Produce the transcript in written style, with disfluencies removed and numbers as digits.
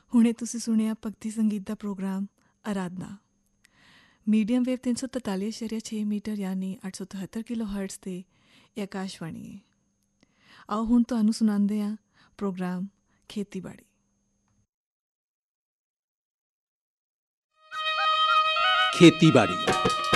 ਹੁਣੇ ਤੁਸੀਂ ਸੁਣਿਆ ਭਗਤੀ ਸੰਗੀਤ ਦਾ ਪ੍ਰੋਗਰਾਮ ਅਰਾਧਨਾ ਮੀਡੀਅਮ ਵੇਵ 343.6 ਮੀਟਰ ਯਾਨੀ 873 ਕਿਲੋ ਹਰਟਜ਼ 'ਤੇ ਇਹ ਆਕਾਸ਼ਵਾਣੀ ਹੈ। ਆਓ ਹੁਣ ਤੁਹਾਨੂੰ ਸੁਣਾਉਂਦੇ ਹਾਂ ਪ੍ਰੋਗਰਾਮ ਖੇਤੀਬਾੜੀ। ਖੇਤੀਬਾੜੀ